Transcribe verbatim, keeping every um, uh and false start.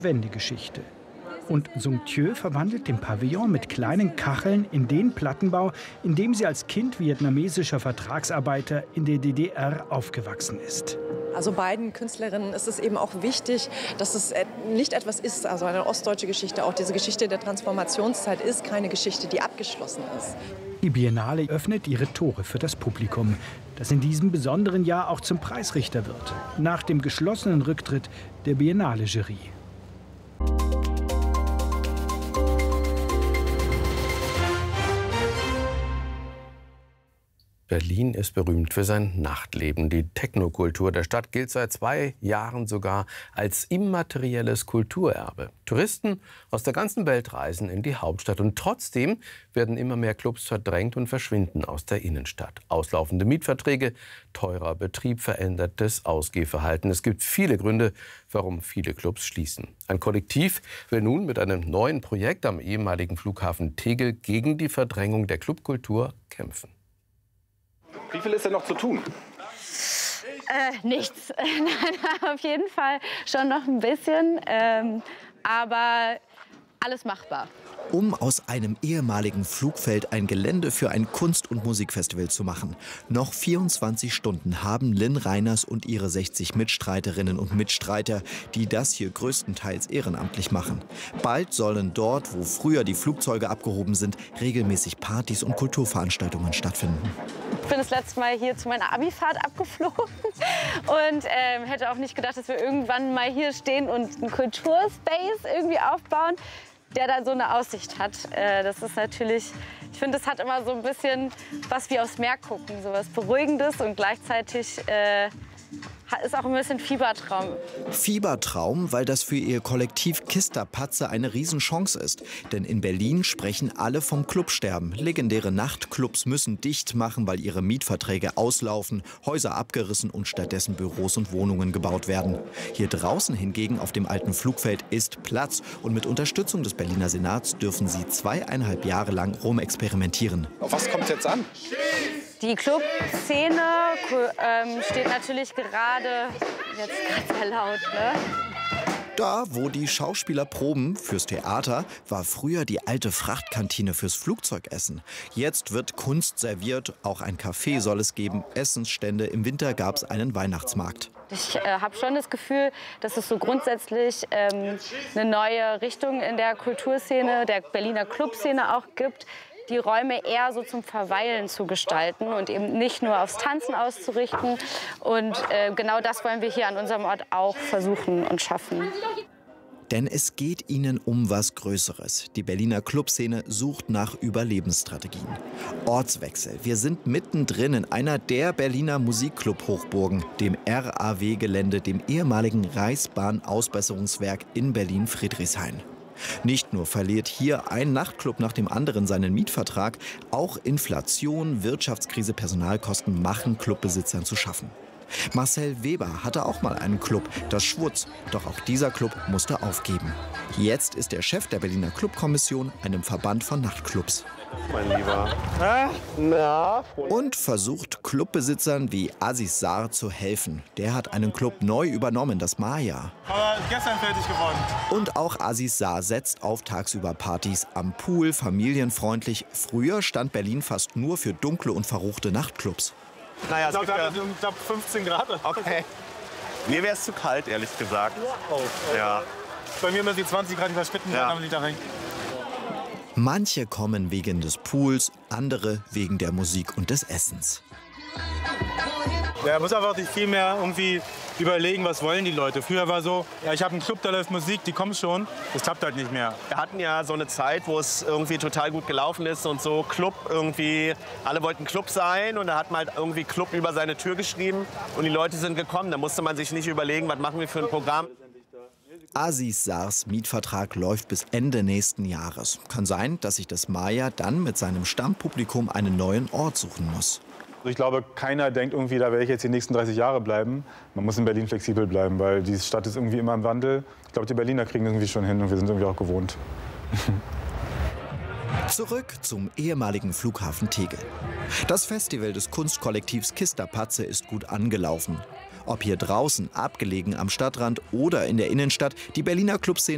Wendegeschichte. Und Sung-Thieu verwandelt den Pavillon mit kleinen Kacheln in den Plattenbau, in dem sie als Kind vietnamesischer Vertragsarbeiter in der D D R aufgewachsen ist. Also beiden Künstlerinnen ist es eben auch wichtig, dass es nicht etwas ist, also eine ostdeutsche Geschichte, auch diese Geschichte der Transformationszeit ist keine Geschichte, die abgeschlossen ist. Die Biennale öffnet ihre Tore für das Publikum, das in diesem besonderen Jahr auch zum Preisrichter wird, nach dem geschlossenen Rücktritt der Biennale-Jury. Berlin ist berühmt für sein Nachtleben. Die Technokultur der Stadt gilt seit zwei Jahren sogar als immaterielles Kulturerbe. Touristen aus der ganzen Welt reisen in die Hauptstadt. Und trotzdem werden immer mehr Clubs verdrängt und verschwinden aus der Innenstadt. Auslaufende Mietverträge, teurer Betrieb, verändertes Ausgehverhalten. Es gibt viele Gründe, warum viele Clubs schließen. Ein Kollektiv will nun mit einem neuen Projekt am ehemaligen Flughafen Tegel gegen die Verdrängung der Clubkultur kämpfen. Wie viel ist denn noch zu tun? Äh, nichts. Nein, auf jeden Fall schon noch ein bisschen, ähm, aber alles machbar. Um aus einem ehemaligen Flugfeld ein Gelände für ein Kunst- und Musikfestival zu machen. Noch vierundzwanzig Stunden haben Lynn Reiners und ihre sechzig Mitstreiterinnen und Mitstreiter, die das hier größtenteils ehrenamtlich machen. Bald sollen dort, wo früher die Flugzeuge abgehoben sind, regelmäßig Partys und Kulturveranstaltungen stattfinden. Ich bin das letzte Mal hier zu meiner Abifahrt abgeflogen und ähm, hätte auch nicht gedacht, dass wir irgendwann mal hier stehen und einen Kulturspace irgendwie aufbauen, der da so eine Aussicht hat. Äh, das ist natürlich, ich finde, das hat immer so ein bisschen was wie aufs Meer gucken, so was Beruhigendes und gleichzeitig äh, ist auch ein bisschen Fiebertraum. Fiebertraum, weil das für ihr Kollektiv Kisterpatze eine Riesenchance ist. Denn in Berlin sprechen alle vom Clubsterben. Legendäre Nachtclubs müssen dicht machen, weil ihre Mietverträge auslaufen, Häuser abgerissen und stattdessen Büros und Wohnungen gebaut werden. Hier draußen hingegen auf dem alten Flugfeld ist Platz. Und mit Unterstützung des Berliner Senats dürfen sie zweieinhalb Jahre lang rumexperimentieren. Auf was kommt es jetzt an? Die Clubszene ähm, steht natürlich gerade, jetzt gerade sehr laut, ne? Da, wo die Schauspieler proben fürs Theater, war früher die alte Frachtkantine fürs Flugzeugessen. Jetzt wird Kunst serviert, auch ein Café soll es geben, Essensstände. Im Winter gab es einen Weihnachtsmarkt. Ich äh, habe schon das Gefühl, dass es so grundsätzlich ähm, eine neue Richtung in der Kulturszene, der Berliner Clubszene auch gibt, die Räume eher so zum Verweilen zu gestalten und eben nicht nur aufs Tanzen auszurichten. Und äh, genau das wollen wir hier an unserem Ort auch versuchen und schaffen. Denn es geht ihnen um was Größeres. Die Berliner Clubszene sucht nach Überlebensstrategien. Ortswechsel. Wir sind mittendrin in einer der Berliner Musikclub-Hochburgen, dem R A W-Gelände, dem ehemaligen Reichsbahn-Ausbesserungswerk in Berlin-Friedrichshain. Nicht nur verliert hier ein Nachtclub nach dem anderen seinen Mietvertrag, auch Inflation, Wirtschaftskrise, Personalkosten machen Clubbesitzern zu schaffen. Marcel Weber hatte auch mal einen Club, das Schwutz, doch auch dieser Club musste aufgeben. Jetzt ist er Chef der Berliner Clubkommission, einem Verband von Nachtclubs. Mein Lieber. Ah, na? Und versucht Clubbesitzern wie Aziz Sar zu helfen. Der hat einen Club neu übernommen, das Maya. Aber gestern fertig geworden. Und auch Aziz Sar setzt auf tagsüber Partys am Pool, familienfreundlich. Früher stand Berlin fast nur für dunkle und verruchte Nachtclubs. Naja, es ich glaube, ja fünfzehn Grad. Okay. Mir wäre es zu kalt, ehrlich gesagt. Wow. Ja. Bei mir müssen die zwanzig Grad überschritten werden, ja. damit ich da rein. Manche kommen wegen des Pools, andere wegen der Musik und des Essens. Ja, man muss einfach sich viel mehr irgendwie überlegen, was wollen die Leute. Früher war so, ja, ich habe einen Club, da läuft Musik, die kommen schon. Das klappt halt nicht mehr. Wir hatten ja so eine Zeit, wo es irgendwie total gut gelaufen ist und so Club irgendwie, alle wollten Club sein und da hat man halt irgendwie Club über seine Tür geschrieben und die Leute sind gekommen. Da musste man sich nicht überlegen, was machen wir für ein Programm. Aziz Sars Mietvertrag läuft bis Ende nächsten Jahres. Kann sein, dass sich das Maya dann mit seinem Stammpublikum einen neuen Ort suchen muss. Ich glaube, keiner denkt irgendwie, da werde ich jetzt die nächsten dreißig Jahre bleiben. Man muss in Berlin flexibel bleiben, weil die Stadt ist irgendwie immer im Wandel. Ich glaube, die Berliner kriegen das irgendwie schon hin und wir sind irgendwie auch gewohnt. Zurück zum ehemaligen Flughafen Tegel. Das Festival des Kunstkollektivs Kisterpatze ist gut angelaufen. Ob hier draußen, abgelegen am Stadtrand oder in der Innenstadt, die Berliner Clubszene